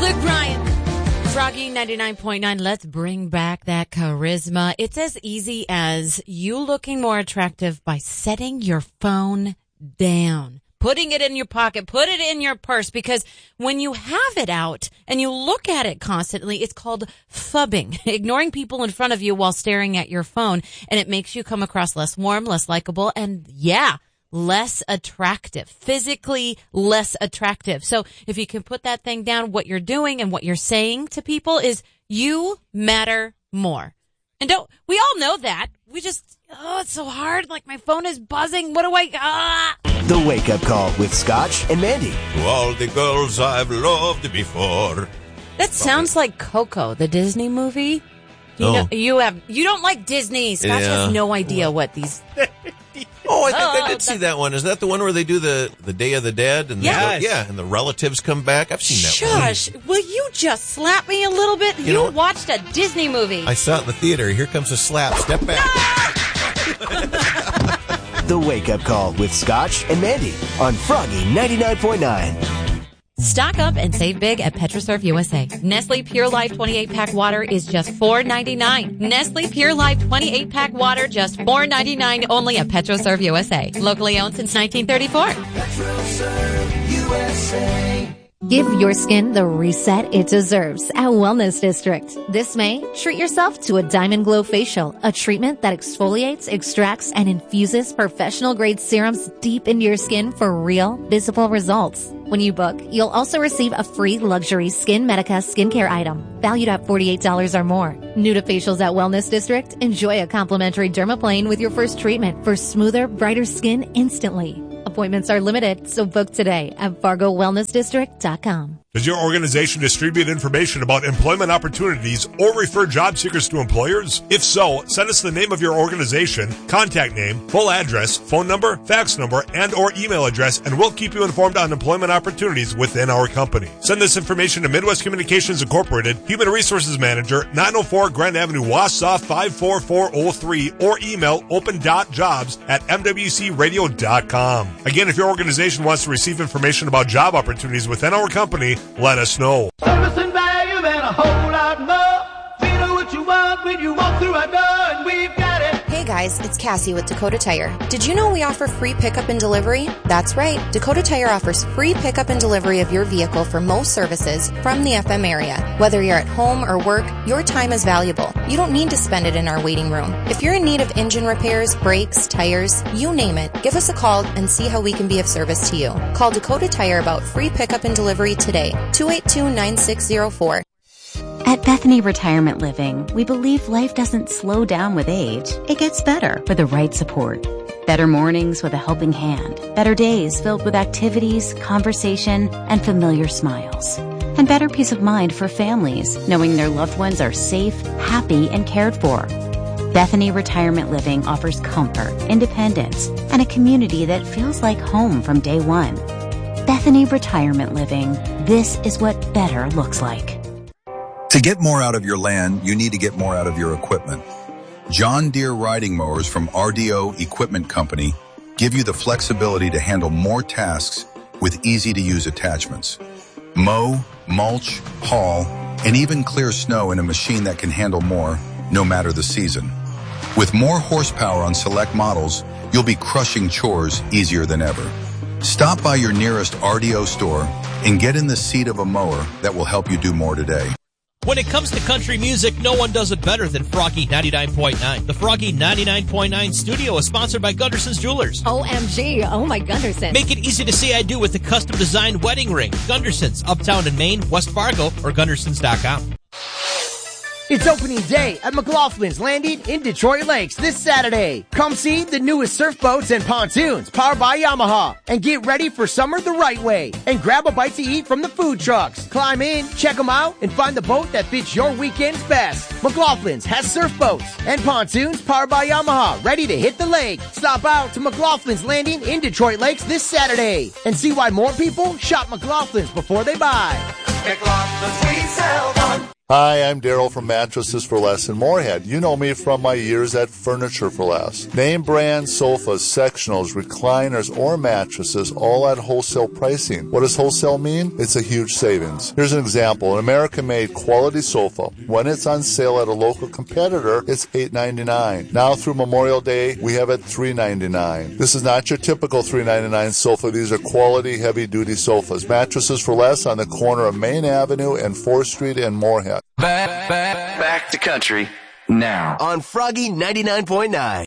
Luke Bryan. Froggy 99.9. Let's bring back that charisma. It's as easy as you looking more attractive by setting your phone down. Putting it in your pocket, put it in your purse, because when you have it out and you look at it constantly, it's called phubbing, ignoring people in front of you while staring at your phone, and it makes you come across less warm, less likable, and less attractive, physically less attractive. So if you can put that thing down, what you're doing and what you're saying to people is you matter more. And we all know that. We just, it's so hard. Like my phone is buzzing. What do The Wake Up Call with Scotch and Mandy. To all the girls I've loved before. That sounds like Coco, the Disney movie. You don't like Disney. Scotch has no idea what these. I think I did see that one. Is that the one where they do the Day of the Dead? And and the relatives come back? I've seen that one. Shush. Will you just slap me a little bit? You watched a Disney movie. I saw it in the theater. Here comes a slap. Step back. The Wake Up Call with Scotch and Mandy on Froggy 99.9. Stock up and save big at Petrosurf USA. Nestle Pure Life 28-pack water is just $4.99. Nestle Pure Life 28-pack water, just $4.99 only at Petrosurf USA. Locally owned since 1934. Petrosurf USA. Give your skin the reset it deserves at Wellness District. This May, treat yourself to a Diamond Glow Facial, a treatment that exfoliates, extracts, and infuses professional-grade serums deep into your skin for real, visible results. When you book, you'll also receive a free luxury Skin Medica skincare item, valued at $48 or more. New to facials at Wellness District? Enjoy a complimentary dermaplane with your first treatment for smoother, brighter skin instantly. Appointments are limited, so book today at FargoWellnessDistrict.com. Does your organization distribute information about employment opportunities or refer job seekers to employers? If so, send us the name of your organization, contact name, full address, phone number, fax number, and or email address, and we'll keep you informed on employment opportunities within our company. Send this information to Midwest Communications Incorporated, Human Resources Manager, 904 Grand Avenue, Wausau 54403, or email open.jobs@mwcradio.com. Again, if your organization wants to receive information about job opportunities within our company, let us know. Service and value and a whole lot more. We know what you want when you walk through our door, and we've got it. Hey guys, it's Cassie with Dakota Tire. Did you know we offer free pickup and delivery? That's right. Dakota Tire offers free pickup and delivery of your vehicle for most services from the FM area. Whether you're at home or work, your time is valuable. You don't need to spend it in our waiting room. If you're in need of engine repairs, brakes, tires, you name it, give us a call and see how we can be of service to you. Call Dakota Tire about free pickup and delivery today. 282-9604. At Bethany Retirement Living, we believe life doesn't slow down with age. It gets better with the right support. Better mornings with a helping hand. Better days filled with activities, conversation, and familiar smiles. And better peace of mind for families, knowing their loved ones are safe, happy, and cared for. Bethany Retirement Living offers comfort, independence, and a community that feels like home from day one. Bethany Retirement Living. This is what better looks like. To get more out of your land, you need to get more out of your equipment. John Deere riding mowers from RDO Equipment Company give you the flexibility to handle more tasks with easy-to-use attachments. Mow, mulch, haul, and even clear snow in a machine that can handle more, no matter the season. With more horsepower on select models, you'll be crushing chores easier than ever. Stop by your nearest RDO store and get in the seat of a mower that will help you do more today. When it comes to country music, no one does it better than Froggy 99.9. The Froggy 99.9 studio is sponsored by Gunderson's Jewelers. OMG, oh my Gunderson. Make it easy to say I do with the custom-designed wedding ring. Gunderson's, Uptown in Maine, West Fargo, or Gundersons.com. It's opening day at McLaughlin's Landing in Detroit Lakes this Saturday. Come see the newest surf boats and pontoons powered by Yamaha and get ready for summer the right way and grab a bite to eat from the food trucks. Climb in, check them out, and find the boat that fits your weekends best. McLaughlin's has surf boats and pontoons powered by Yamaha ready to hit the lake. Stop out to McLaughlin's Landing in Detroit Lakes this Saturday and see why more people shop McLaughlin's before they buy. McLaughlin's, we sell one. Hi, I'm Daryl from Mattresses for Less in Moorhead. You know me from my years at Furniture for Less. Name brand sofas, sectionals, recliners, or mattresses, all at wholesale pricing. What does wholesale mean? It's a huge savings. Here's an example. An American-made quality sofa. When it's on sale at a local competitor, it's $8.99. Now through Memorial Day, we have it $3.99. This is not your typical $3.99 sofa. These are quality, heavy-duty sofas. Mattresses for Less on the corner of Main Avenue and 4th Street in Moorhead. Back to country now on Froggy 99.9.